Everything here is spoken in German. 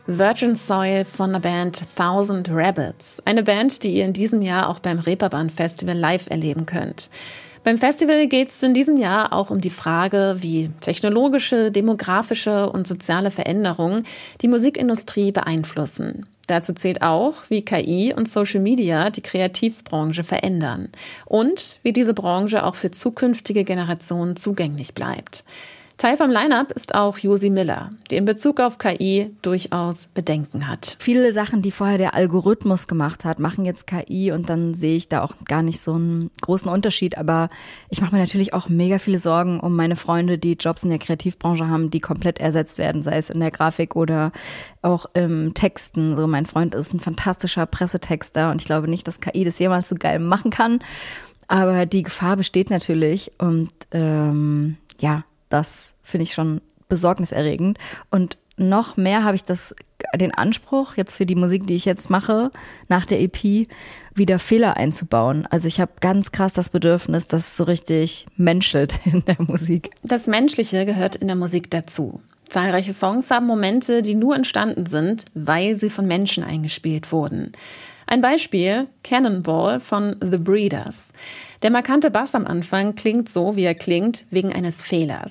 Virgin Soil von der Band Thousand Rabbits. Eine Band, die ihr in diesem Jahr auch beim Reeperbahn Festival live erleben könnt. Beim Festival geht es in diesem Jahr auch um die Frage, wie technologische, demografische und soziale Veränderungen die Musikindustrie beeinflussen. Dazu zählt auch, wie KI und Social Media die Kreativbranche verändern und wie diese Branche auch für zukünftige Generationen zugänglich bleibt. Teil vom Line-Up ist auch Josi Miller, die in Bezug auf KI durchaus Bedenken hat. Viele Sachen, die vorher der Algorithmus gemacht hat, machen jetzt KI und dann sehe ich da auch gar nicht so einen großen Unterschied. Aber ich mache mir natürlich auch mega viele Sorgen um meine Freunde, die Jobs in der Kreativbranche haben, die komplett ersetzt werden, sei es in der Grafik oder auch im Texten. So, mein Freund ist ein fantastischer Pressetexter und ich glaube nicht, dass KI das jemals so geil machen kann. Aber die Gefahr besteht natürlich und das finde ich schon besorgniserregend. Und noch mehr habe ich den Anspruch, jetzt für die Musik, die ich jetzt mache, nach der EP, wieder Fehler einzubauen. Also ich habe ganz krass das Bedürfnis, dass es so richtig menschelt in der Musik. Das Menschliche gehört in der Musik dazu. Zahlreiche Songs haben Momente, die nur entstanden sind, weil sie von Menschen eingespielt wurden. Ein Beispiel: Cannonball von The Breeders. Der markante Bass am Anfang klingt so, wie er klingt, wegen eines Fehlers.